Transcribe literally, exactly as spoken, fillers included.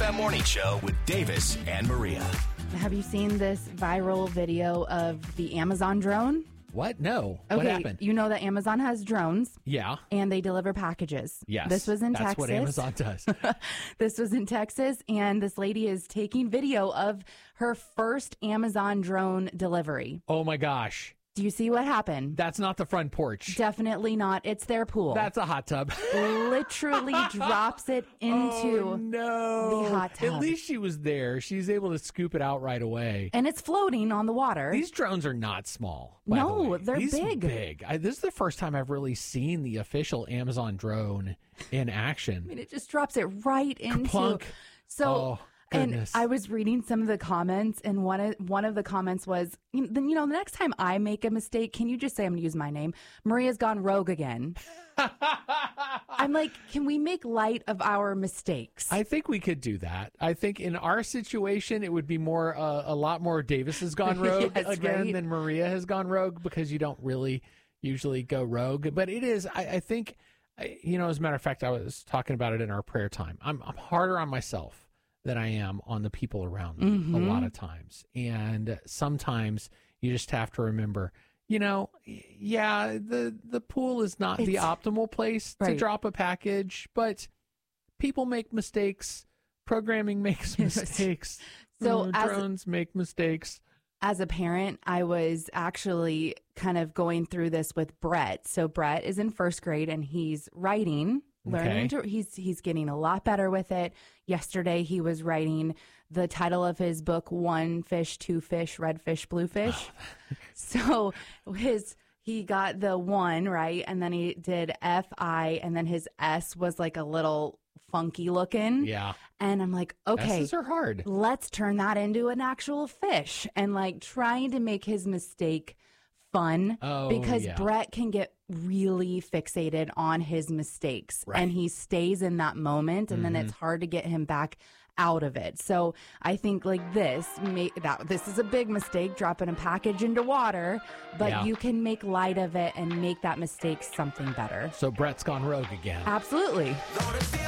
a.m. Morning Show with Davis and Maria. Have you seen this viral video of the Amazon drone? What? No. Okay, what happened? You know that Amazon has drones. Yeah. And they deliver packages. Yes. This was in that's Texas. That's what Amazon does. This was in Texas, and this lady is taking video of her first Amazon drone delivery. Oh, my gosh. Do you see what happened? That's not the front porch. Definitely not. It's their pool. That's a hot tub. Literally drops it into oh, no. the hot tub. At least she was there. She's able to scoop it out right away. And it's floating on the water. These drones are not small. By no, the way. they're These big. big. I, this is the first time I've really seen the official Amazon drone in action. I mean, it just drops it right into. Ka-plunk. So. Oh. Goodness. And I was reading some of the comments, and one of, one of the comments was, then you know, the next time I make a mistake, can you just say, I'm going to use my name, Maria's gone rogue again. I'm like, can we make light of our mistakes? I think we could do that. I think in our situation, it would be more uh, a lot more Davis has gone rogue yes, again right? than Maria has gone rogue, because you don't really usually go rogue. But it is, I, I think, you know, as a matter of fact, I was talking about it in our prayer time. I'm, I'm harder on myself than I am on the people around me mm-hmm. a lot of times. And sometimes you just have to remember, you know, yeah, the, the pool is not it's, the optimal place right. to drop a package, but people make mistakes. Programming makes mistakes. So uh, drones as, make mistakes. As a parent, I was actually kind of going through this with Brett. So Brett is in first grade and he's writing. Learning okay. to, he's he's getting a lot better with it. Yesterday, he was writing the title of his book, One Fish, Two Fish, Red Fish, Blue Fish. So his he got the one right, and then he did F I, and then his S was like a little funky looking. Yeah. And I'm like, okay, S's are hard. Let's turn that into an actual fish, and like trying to make his mistake fun oh, because yeah. Brett can get really fixated on his mistakes right. and he stays in that moment, and mm-hmm. then it's hard to get him back out of it. So I think like this, may, that this is a big mistake, dropping a package into water, but yeah. you can make light of it and make that mistake something better. So Brett's gone rogue again. Absolutely.